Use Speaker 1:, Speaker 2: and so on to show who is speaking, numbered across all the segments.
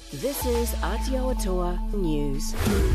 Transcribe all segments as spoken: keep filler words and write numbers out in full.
Speaker 1: This is Aotearoa News.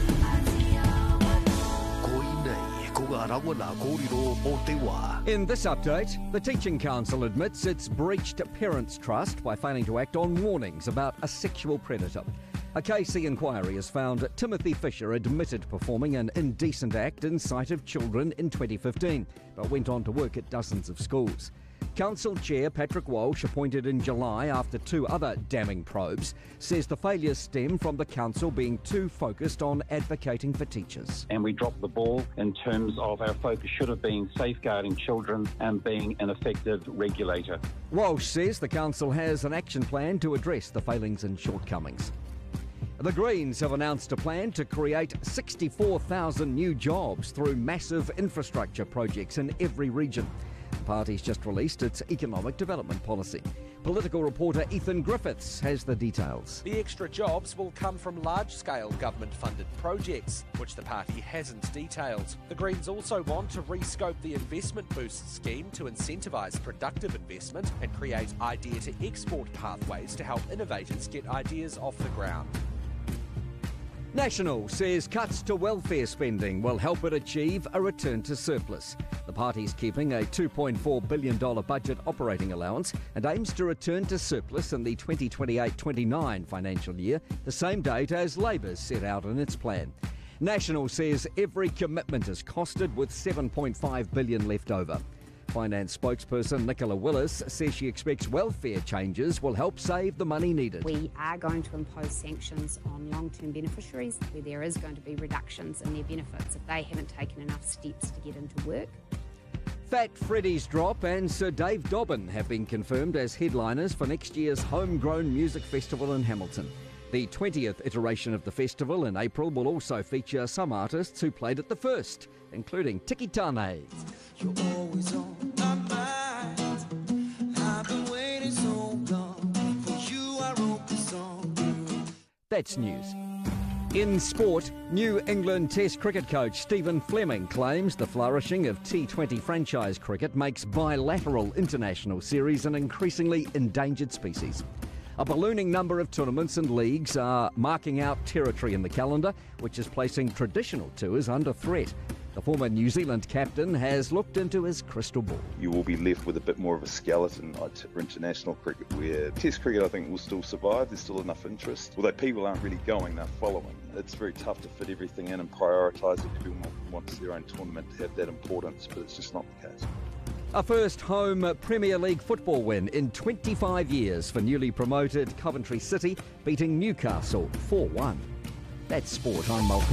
Speaker 2: In this update, the Teaching Council admits it's breached parents' trust by failing to act on warnings about a sexual predator. A K C inquiry has found that Timothy Fisher admitted performing an indecent act in sight of children in twenty fifteen, but went on to work at dozens of schools. Council Chair Patrick Walsh, appointed in July after two other damning probes, says the failures stem from the council being too focused on advocating for teachers.
Speaker 3: And we dropped the ball in terms of our focus should have been safeguarding children and being an effective regulator.
Speaker 2: Walsh says the council has an action plan to address the failings and shortcomings. The Greens have announced a plan to create sixty-four thousand new jobs through massive infrastructure projects in every region. The party's just released its economic development policy. Political reporter Ethan Griffiths has the details.
Speaker 4: The extra jobs will come from large-scale government-funded projects, which the party hasn't detailed. The Greens also want to rescope the Investment Boost scheme to incentivise productive investment and create idea-to-export pathways to help innovators get ideas off the ground.
Speaker 2: National says cuts to welfare spending will help it achieve a return to surplus. The party's keeping a two point four billion dollars budget operating allowance and aims to return to surplus in the twenty twenty-eight twenty-nine financial year, the same date as Labour's set out in its plan. National says every commitment is costed with seven point five billion dollars left over. Finance spokesperson Nicola Willis says she expects welfare changes will help save the money needed.
Speaker 5: We are going to impose sanctions on long-term beneficiaries where there is going to be reductions in their benefits if they haven't taken enough steps to get into work.
Speaker 2: Fat Freddy's Drop and Sir Dave Dobbin have been confirmed as headliners for next year's Homegrown Music Festival in Hamilton. The twentieth iteration of the festival in April will also feature some artists who played at the first, including Tiki Tane.
Speaker 6: You're always on my mind. I've been waiting so long. For you I wrote the song.
Speaker 2: That's news. In sport, New England Test cricket coach Stephen Fleming claims the flourishing of T twenty franchise cricket makes bilateral international series an increasingly endangered species. A ballooning number of tournaments and leagues are marking out territory in the calendar, which is placing traditional tours under threat. The former New Zealand captain has looked into his crystal ball.
Speaker 7: You will be left with a bit more of a skeleton for international cricket, where Test cricket I think will still survive. There's still enough interest. Although people aren't really going, they're following. It's very tough to fit everything in and prioritise it. Everyone wants their own tournament to have that importance, but it's just not the case.
Speaker 2: A first home Premier League football win in twenty-five years for newly promoted Coventry City, beating Newcastle four one. That's sport. I'm Malcolm.